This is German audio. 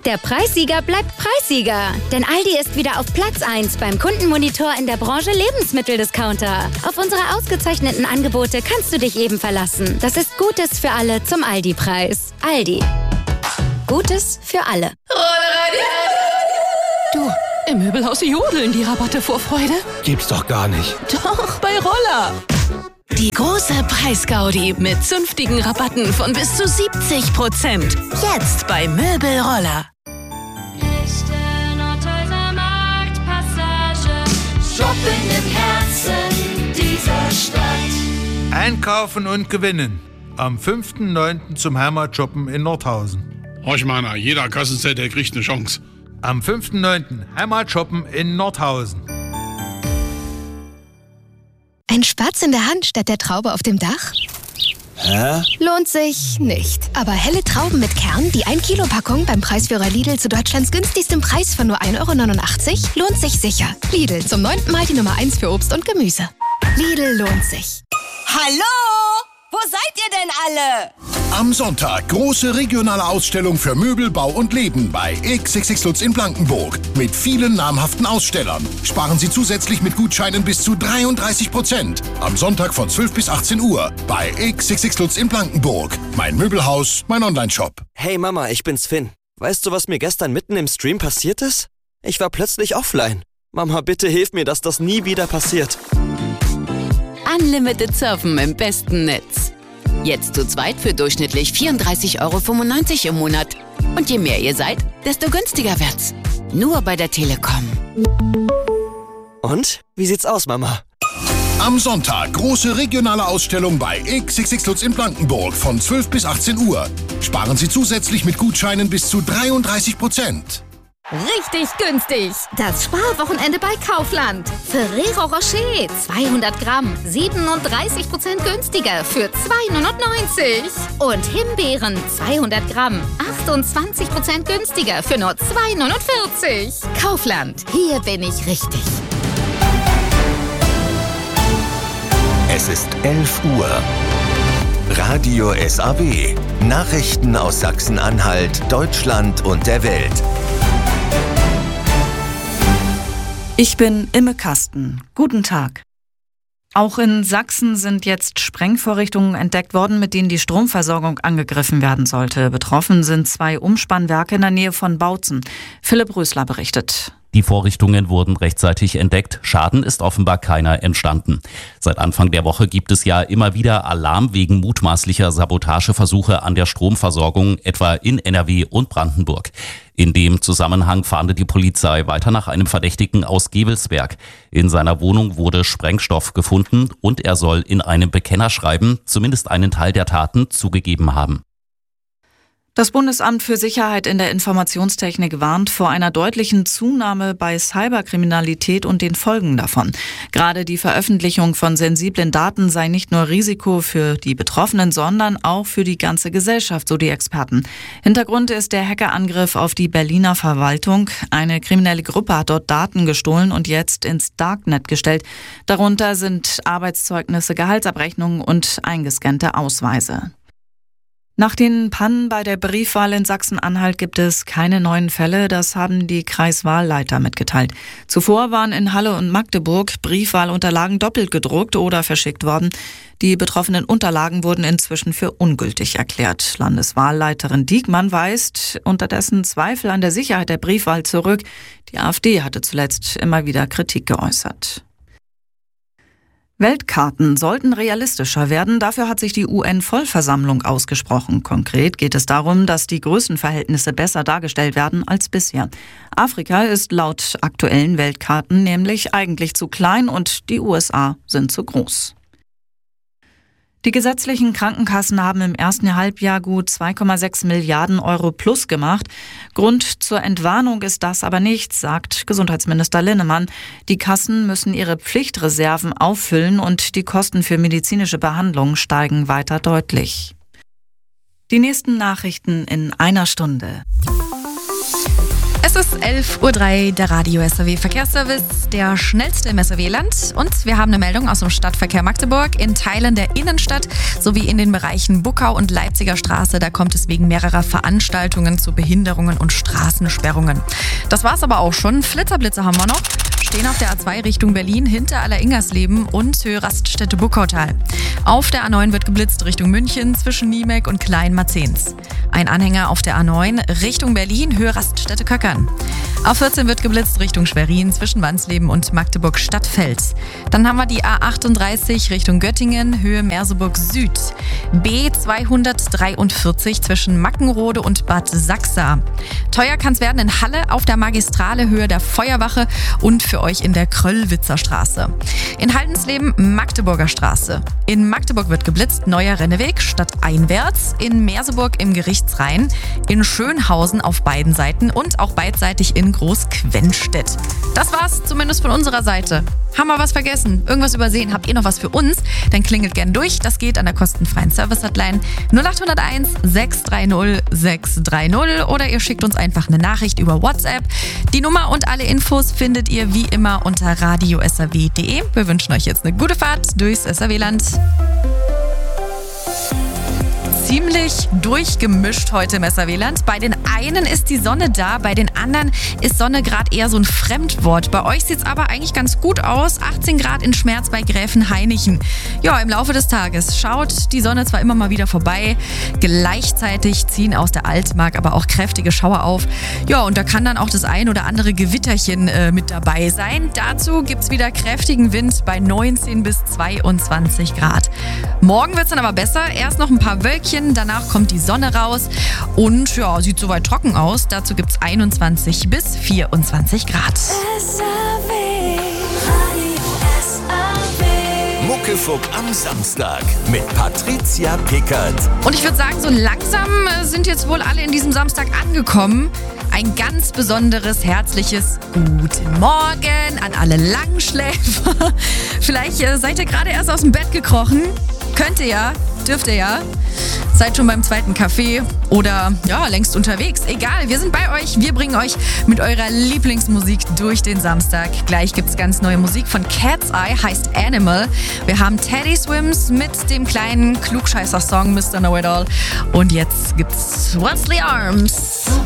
Der Preissieger bleibt Preissieger. Denn Aldi ist wieder auf Platz 1 beim Kundenmonitor in der Branche Lebensmitteldiscounter. Auf unsere ausgezeichneten Angebote kannst du dich eben verlassen. Das ist Gutes für alle zum Aldi-Preis. Aldi. Gutes für alle. Du, im Möbelhaus jodeln die Rabatte vor Freude. Gibt's doch gar nicht. Doch, bei Roller. Die große Preisgaudi mit zünftigen Rabatten von bis zu 70%. Jetzt bei Möbelroller. Shopping im Herzen dieser Stadt. Einkaufen und gewinnen. Am 5.9. zum Heimatshoppen in Nordhausen. Horchmanner, jeder Kassenzettel kriegt eine Chance. Am 5.9. Heimatshoppen in Nordhausen. Ein Spatz in der Hand statt der Traube auf dem Dach? Hä? Lohnt sich nicht. Aber helle Trauben mit Kern, die 1 Kilo Packung beim Preisführer Lidl zu Deutschlands günstigstem Preis von nur 1,89 € lohnt sich sicher. Lidl, zum 9. Mal die Nummer 1 für Obst und Gemüse. Lidl lohnt sich. Hallo? Wo seid ihr denn alle? Am Sonntag große regionale Ausstellung für Möbel, Bau und Leben bei XXX Lutz in Blankenburg. Mit vielen namhaften Ausstellern. Sparen Sie zusätzlich mit Gutscheinen bis zu 33%. Am Sonntag von 12 bis 18 Uhr bei XXX Lutz in Blankenburg. Mein Möbelhaus, mein Onlineshop. Hey Mama, ich bin's Finn. Weißt du, was mir gestern mitten im Stream passiert ist? Ich war plötzlich offline. Mama, bitte hilf mir, dass das nie wieder passiert. Unlimited Surfen im besten Netz. Jetzt zu zweit für durchschnittlich 34,95 € im Monat. Und je mehr ihr seid, desto günstiger wird's. Nur bei der Telekom. Und? Wie sieht's aus, Mama? Am Sonntag große regionale Ausstellung bei XXX Lutz in Blankenburg von 12 bis 18 Uhr. Sparen Sie zusätzlich mit Gutscheinen bis zu 33%. Richtig günstig. Das Sparwochenende bei Kaufland. Ferrero Rocher 200 Gramm 37% günstiger für 2,99 €. Und Himbeeren 200 Gramm 28% günstiger für nur 2,49 €. Kaufland, hier bin ich richtig. Es ist 11 Uhr. Radio SAW. Nachrichten aus Sachsen-Anhalt, Deutschland und der Welt. Ich bin Imme Kasten. Guten Tag. Auch in Sachsen sind jetzt Sprengvorrichtungen entdeckt worden, mit denen die Stromversorgung angegriffen werden sollte. Betroffen sind 2 Umspannwerke in der Nähe von Bautzen. Philipp Rösler berichtet. Die Vorrichtungen wurden rechtzeitig entdeckt. Schaden ist offenbar keiner entstanden. Seit Anfang der Woche gibt es ja immer wieder Alarm wegen mutmaßlicher Sabotageversuche an der Stromversorgung, etwa in NRW und Brandenburg. In dem Zusammenhang fahndet die Polizei weiter nach einem Verdächtigen aus Gevelsberg. In seiner Wohnung wurde Sprengstoff gefunden und er soll in einem Bekennerschreiben zumindest einen Teil der Taten zugegeben haben. Das Bundesamt für Sicherheit in der Informationstechnik warnt vor einer deutlichen Zunahme bei Cyberkriminalität und den Folgen davon. Gerade die Veröffentlichung von sensiblen Daten sei nicht nur Risiko für die Betroffenen, sondern auch für die ganze Gesellschaft, so die Experten. Hintergrund ist der Hackerangriff auf die Berliner Verwaltung. Eine kriminelle Gruppe hat dort Daten gestohlen und jetzt ins Darknet gestellt. Darunter sind Arbeitszeugnisse, Gehaltsabrechnungen und eingescannte Ausweise. Nach den Pannen bei der Briefwahl in Sachsen-Anhalt gibt es keine neuen Fälle, das haben die Kreiswahlleiter mitgeteilt. Zuvor waren in Halle und Magdeburg Briefwahlunterlagen doppelt gedruckt oder verschickt worden. Die betroffenen Unterlagen wurden inzwischen für ungültig erklärt. Landeswahlleiterin Diekmann weist unterdessen Zweifel an der Sicherheit der Briefwahl zurück. Die AfD hatte zuletzt immer wieder Kritik geäußert. Weltkarten sollten realistischer werden. Dafür hat sich die UN-Vollversammlung ausgesprochen. Konkret geht es darum, dass die Größenverhältnisse besser dargestellt werden als bisher. Afrika ist laut aktuellen Weltkarten nämlich eigentlich zu klein und die USA sind zu groß. Die gesetzlichen Krankenkassen haben im ersten Halbjahr gut 2,6 Milliarden € plus gemacht. Grund zur Entwarnung ist das aber nicht, sagt Gesundheitsminister Linnemann. Die Kassen müssen ihre Pflichtreserven auffüllen und die Kosten für medizinische Behandlung steigen weiter deutlich. Die nächsten Nachrichten in einer Stunde. Es ist 11.03 Uhr, der Radio SAW Verkehrsservice, der schnellste im SAW-Land. Und wir haben eine Meldung aus dem Stadtverkehr Magdeburg. In Teilen der Innenstadt sowie in den Bereichen Buckau und Leipziger Straße, da kommt es wegen mehrerer Veranstaltungen zu Behinderungen und Straßensperrungen. Das war's aber auch schon. Flitterblitze haben wir noch. Stehen auf der A2 Richtung Berlin hinter Alleringersleben und Höhe Raststätte Buckautal. Auf der A9 wird geblitzt Richtung München zwischen Niemek und Kleinmarzens. Ein Anhänger auf der A9 Richtung Berlin, Höhe Raststätte Köckern. A14 wird geblitzt Richtung Schwerin zwischen Wansleben und Magdeburg-Stadtfeld. Dann haben wir die A38 Richtung Göttingen, Höhe Merseburg Süd. B243 zwischen Mackenrode und Bad Sachsa. Teuer kann es werden in Halle auf der Magistrale Höhe der Feuerwache und für euch in der Kröllwitzer Straße. In Haldensleben Magdeburger Straße. In Magdeburg wird geblitzt Neuer Renneweg stadteinwärts. In Merseburg im Gerichtsrhein. In Schönhausen auf beiden Seiten und auch beidseitig in Großquenstedt. Das war's zumindest von unserer Seite. Haben wir was vergessen? Irgendwas übersehen? Habt ihr noch was für uns? Dann klingelt gern durch. Das geht an der kostenfreien Service-Hotline 0801 630 630 oder ihr schickt uns einfach eine Nachricht über WhatsApp. Die Nummer und alle Infos findet ihr wie immer unter radiosaw.de. Wir wünschen euch jetzt eine gute Fahrt durchs SAW-Land. Ziemlich durchgemischt heute im SAW-Land. Bei den einen ist die Sonne da, bei den anderen ist Sonne gerade eher so ein Fremdwort. Bei euch sieht es aber eigentlich ganz gut aus. 18 Grad in Schmerz bei Gräfenhainichen. Ja, im Laufe des Tages schaut die Sonne zwar immer mal wieder vorbei, gleichzeitig ziehen aus der Altmark aber auch kräftige Schauer auf. Ja, und da kann dann auch das ein oder andere Gewitterchen mit dabei sein. Dazu gibt es wieder kräftigen Wind bei 19 bis 22 Grad. Morgen wird es dann aber besser. Erst noch ein paar Wölkchen. Danach kommt die Sonne raus und ja, sieht soweit trocken aus. Dazu gibt es 21 bis 24 Grad. Muckefuck am Samstag mit Patricia Pickert. Und ich würde sagen, so langsam sind jetzt wohl alle in diesem Samstag angekommen. Ein ganz besonderes, herzliches Guten Morgen an alle Langschläfer. Vielleicht seid ihr gerade erst aus dem Bett gekrochen. Könnt ihr ja, dürft ihr ja. Seid schon beim zweiten Kaffee oder ja, längst unterwegs. Egal, wir sind bei euch. Wir bringen euch mit eurer Lieblingsmusik durch den Samstag. Gleich gibt's ganz neue Musik von Cat's Eye, heißt Animal. Wir haben Teddy Swims mit dem kleinen Klugscheißer-Song Mr. Know-It-All. Und jetzt gibt's Wesley Arms.